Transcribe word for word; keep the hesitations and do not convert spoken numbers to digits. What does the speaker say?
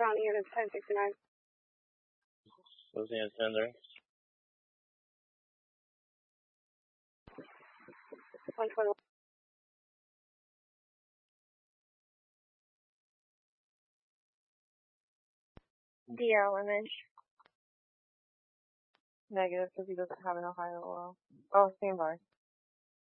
Toronto units ten sixty-nine. Losing a tender. one twenty-one. D L image. Negative because he doesn't have an Ohio oil. Oh, standby.